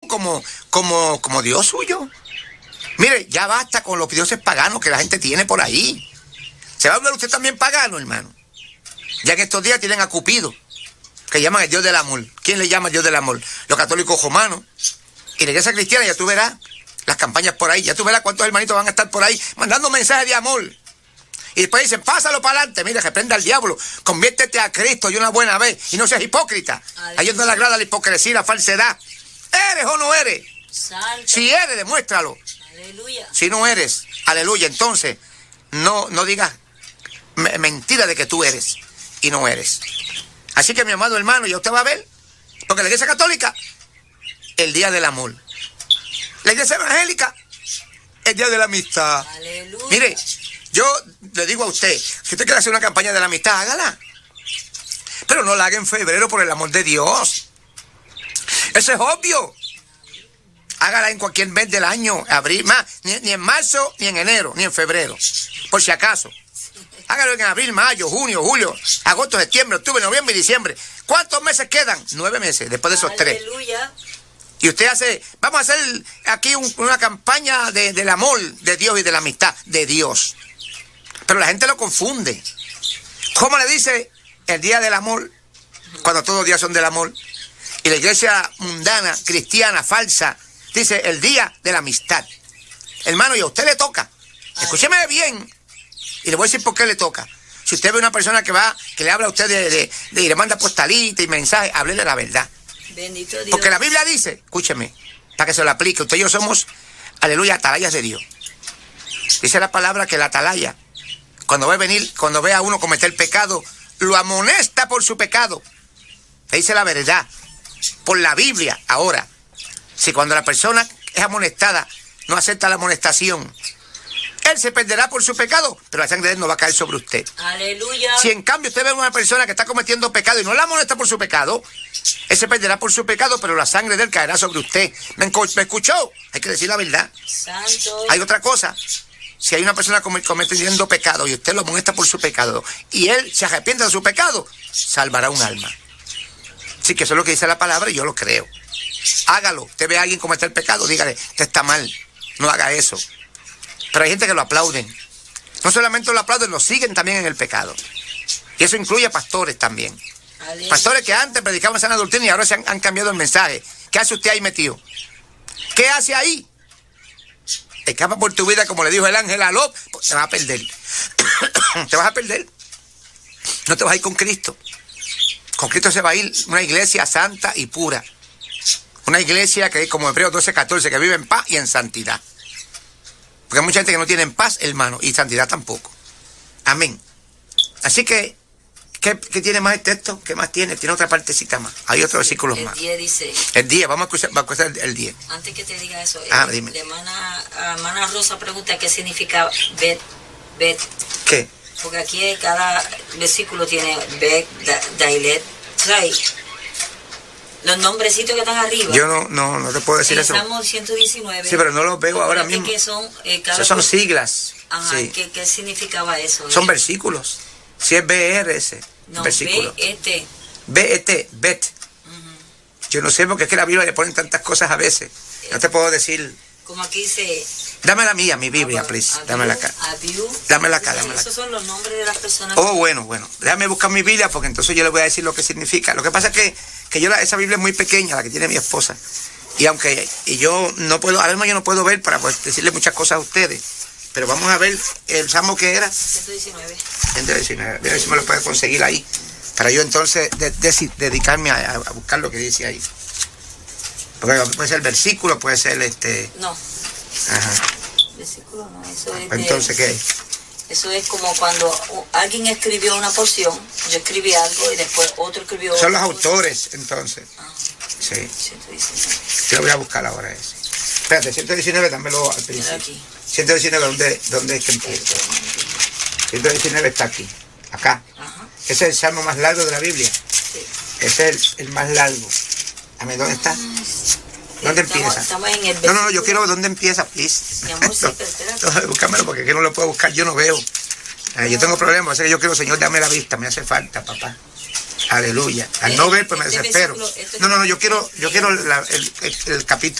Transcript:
como Dios suyo. Mire, ya basta con los dioses paganos que la gente tiene por ahí. ¿Se va a volver usted también pagano, hermano? Ya en estos días tienen a Cupido, que llaman el Dios del amor. ¿Quién le llama el Dios del amor? Los católicos romanos. Y la iglesia cristiana, ya tú verás las campañas por ahí, ya tú verás cuántos hermanitos van a estar por ahí mandando mensajes de amor. Y después dicen, pásalo para adelante, mira, reprenda al diablo, conviértete a Cristo y una buena vez, y no seas hipócrita. A ellos no les agrada la hipocresía y la falsedad. ¿Eres o no eres? Santo. Si eres, demuéstralo. Aleluya. Si no eres, aleluya, entonces no digas mentira de que tú eres y no eres. Así que mi amado hermano, ya usted va a ver, porque la iglesia católica, el día del amor. La iglesia evangélica, el día de la amistad. Aleluya. Mire, yo le digo a usted, si usted quiere hacer una campaña de la amistad, hágala. Pero no la haga en febrero, por el amor de Dios. Eso es obvio. Hágala en cualquier mes del año, abril, más, ni en marzo, ni en enero, ni en febrero, por si acaso. Hágalo en abril, mayo, junio, julio, agosto, septiembre, octubre, noviembre y diciembre. ¿Cuántos meses quedan? 9 meses, después de esos 3. Aleluya. Y usted hace, vamos a hacer aquí una campaña del amor de Dios y de la amistad de Dios. Pero la gente lo confunde. ¿Cómo le dice el día del amor cuando todos los días son del amor? Y la iglesia mundana, cristiana, falsa, dice el día de la amistad. Hermano, y a usted le toca. Escúcheme bien. Y le voy a decir por qué le toca. Si usted ve una persona que le habla a usted y le manda postalita y mensaje, háblele la verdad. Bendito Dios. Porque la Biblia dice, escúcheme, para que se lo aplique, usted y yo somos, aleluya, atalayas de Dios. Dice la palabra que la atalaya, cuando ve a uno cometer pecado, lo amonesta por su pecado. Le dice la verdad, por la Biblia. Ahora, si cuando la persona es amonestada, no acepta la amonestación, él se perderá por su pecado, pero la sangre de él no va a caer sobre usted. Aleluya. Si en cambio usted ve a una persona que está cometiendo pecado y no la amonesta por su pecado, él se perderá por su pecado, pero la sangre de él caerá sobre usted. ¿Me escuchó? Hay que decir la verdad. Santo. Hay otra cosa. Si hay una persona cometiendo pecado y usted lo amonesta por su pecado y él se arrepiente de su pecado, salvará un alma. Sí, que eso es lo que dice la palabra y yo lo creo. Hágalo. Usted ve a alguien cometer pecado, dígale, usted está mal, no haga eso. Pero hay gente que lo aplauden. No solamente lo aplauden, lo siguen también en el pecado. Y eso incluye a pastores también. Aleluya. Pastores que antes predicaban sana doctrina y ahora se han cambiado el mensaje. ¿Qué hace usted ahí metido? ¿Qué hace ahí? Escapa por tu vida, como le dijo el ángel a Lot, pues te vas a perder. Te vas a perder. No te vas a ir con Cristo. Con Cristo se va a ir una iglesia santa y pura. Una iglesia que, como Hebreos 12:14, que vive en paz y en santidad. Porque hay mucha gente que no tiene paz, hermano, y santidad tampoco. Amén. Así que, ¿qué tiene más el texto? ¿Qué más tiene? Tiene otra partecita más. Hay otros versículos más. El 10 dice. El 10, vamos a escuchar el 10. Antes que te diga eso, Dime. la hermana Rosa pregunta qué significa bet. ¿Qué? Porque aquí cada versículo tiene bet, dailet, trai. Los nombrecitos que están arriba. Yo no te puedo decir eso. Salmo 119. Sí, pero no los veo ahora mismo. Que son, Esas son siglas. Ajá, Sí. ¿qué significaba eso? Son versículos. Si es BRS, No, versículo. B-E-T. BET, bet. Yo no sé porque es que la Biblia le ponen tantas cosas a veces. No te puedo decir. Como aquí dice. Dame la mía, mi Biblia, please. Dámela acá. Dámela acá, dámela acá. Esos son los nombres de las personas. Oh, bueno. Déjame buscar mi Biblia porque entonces yo le voy a decir lo que significa. Lo que pasa es que esa Biblia es muy pequeña, la que tiene mi esposa. Y yo no puedo, ahora mismo yo no puedo ver para decirle muchas cosas a ustedes. Pero vamos a ver el salmo que era. 119. 119. A ver si me lo puede conseguir ahí. Para yo entonces dedicarme a buscar lo que dice ahí. Porque puede ser versículo, puede ser No. Ajá. Versículo no, eso es. Entonces, ¿qué es? Eso es como cuando alguien escribió una porción, yo escribí algo y después otro escribió. Son los autores, entonces. Sí. 119. Yo lo voy a buscar ahora ese. Espérate, 119, dámelo al principio. Aquí. 119, ¿dónde es que empieza? 119 está aquí, acá. Ajá. Ese es el salmo más largo de la Biblia. Sí. Ese es el más largo. A ver, ¿dónde está? ¿Dónde empieza? Estamos en el No, yo quiero dónde empieza, please. Mi amor, sí, pero espérate. No, búscamelo porque aquí no lo puedo buscar, yo no veo. Yo tengo problemas, así que yo quiero, Señor, dame la vista, me hace falta, papá. Aleluya. Al no ver, pues me desespero. No, yo quiero el capítulo.